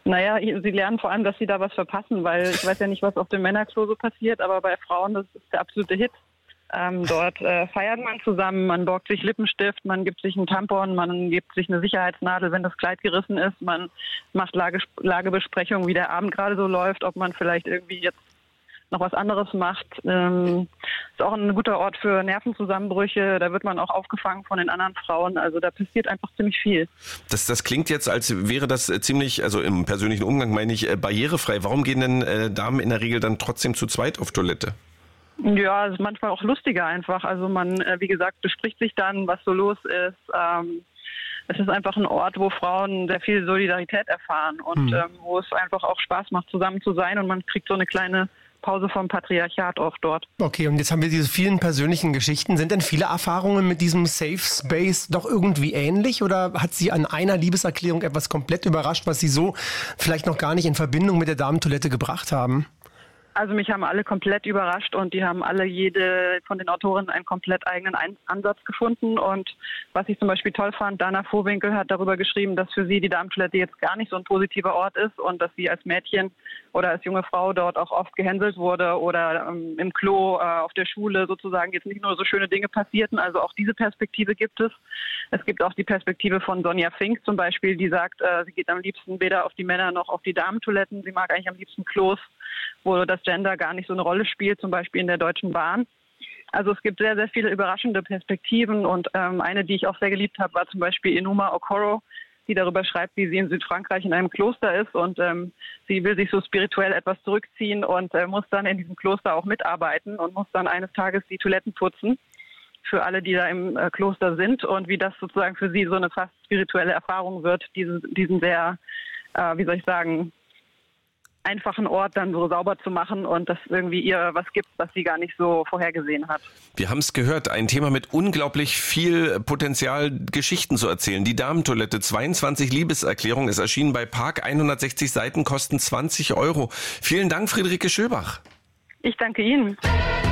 Naja, sie lernen vor allem, dass sie da was verpassen, weil ich weiß ja nicht, was auf dem Männerklo so passiert, aber bei Frauen, das ist der absolute Hit. Dort feiert man zusammen, man borgt sich Lippenstift, man gibt sich einen Tampon, man gibt sich eine Sicherheitsnadel, wenn das Kleid gerissen ist, man macht Lagebesprechungen, wie der Abend gerade so läuft, ob man vielleicht irgendwie jetzt noch was anderes macht. Ist auch ein guter Ort für Nervenzusammenbrüche, da wird man auch aufgefangen von den anderen Frauen, also da passiert einfach ziemlich viel. Das klingt jetzt, als wäre das ziemlich, also im persönlichen Umgang meine ich, barrierefrei. Warum gehen denn Damen in der Regel dann trotzdem zu zweit auf Toilette? Ja, es ist manchmal auch lustiger einfach. Also man, wie gesagt, bespricht sich dann, was so los ist. Es ist einfach ein Ort, wo Frauen sehr viel Solidarität erfahren und wo es einfach auch Spaß macht, zusammen zu sein und man kriegt so eine kleine Pause vom Patriarchat oft dort. Okay, und jetzt haben wir diese vielen persönlichen Geschichten. Sind denn viele Erfahrungen mit diesem Safe Space doch irgendwie ähnlich oder hat Sie an einer Liebeserklärung etwas komplett überrascht, was Sie so vielleicht noch gar nicht in Verbindung mit der Damentoilette gebracht haben? Also mich haben alle komplett überrascht und die haben alle, jede von den Autorinnen, einen komplett eigenen Ansatz gefunden. Und was ich zum Beispiel toll fand, Dana Vohwinkel hat darüber geschrieben, dass für sie die Damentoilette jetzt gar nicht so ein positiver Ort ist und dass sie als Mädchen oder als junge Frau dort auch oft gehänselt wurde oder im Klo, auf der Schule sozusagen jetzt nicht nur so schöne Dinge passierten. Also auch diese Perspektive gibt es. Es gibt auch die Perspektive von Sonja Fink zum Beispiel, die sagt, sie geht am liebsten weder auf die Männer noch auf die Damentoiletten. Sie mag eigentlich am liebsten Klos, wo das Gender gar nicht so eine Rolle spielt, zum Beispiel in der Deutschen Bahn. Also es gibt sehr, sehr viele überraschende Perspektiven und eine, die ich auch sehr geliebt habe, war zum Beispiel Enuma Okoro, die darüber schreibt, wie sie in Südfrankreich in einem Kloster ist und sie will sich so spirituell etwas zurückziehen und muss dann in diesem Kloster auch mitarbeiten und muss dann eines Tages die Toiletten putzen für alle, die da im Kloster sind und wie das sozusagen für sie so eine fast spirituelle Erfahrung wird, diesen sehr, wie soll ich sagen, einfachen Ort dann so sauber zu machen und dass irgendwie ihr was gibt, was sie gar nicht so vorhergesehen hat. Wir haben es gehört, ein Thema mit unglaublich viel Potenzial, Geschichten zu erzählen. Die Damentoilette, 22 Liebeserklärungen, ist erschienen bei Park, 160 Seiten, kosten 20 Euro. Vielen Dank, Friederike Schöbach. Ich danke Ihnen.